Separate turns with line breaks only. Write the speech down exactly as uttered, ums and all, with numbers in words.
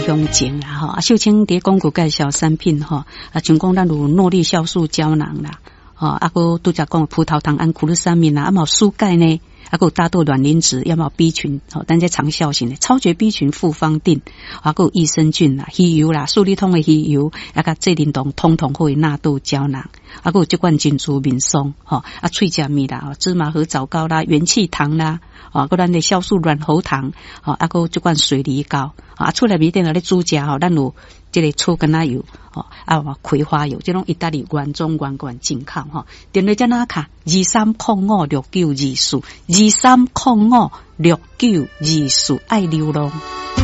香精啦吼，啊秀清伫广告介绍产品吼，啊像讲咱有诺丽酵素胶囊啦，吼啊个拄则讲葡萄糖胺苦鲁沙敏啦，啊冇舒钙呢。啊，还有大豆卵磷脂，要么 B 群，哦，但这长效型的超绝 B 群复方定，啊，还有益生菌啦、鱼油啦、素利通的鱼油，啊，甲这灵动通通会纳豆胶囊，啊，还有这款珍珠敏松，吼、哦，啊，脆甲米啦，芝麻和枣膏啦、元气糖啦，啊，个咱的酵素软喉糖，啊，啊，还有这款水梨膏，啊，出来面顶咧煮食吼，咱有这个醋橄榄油，哦，啊，葵花油，这种意大利原装原罐进口吼，电话在哪卡？二三零五六九二四，二三零五六九二四，爱流浪。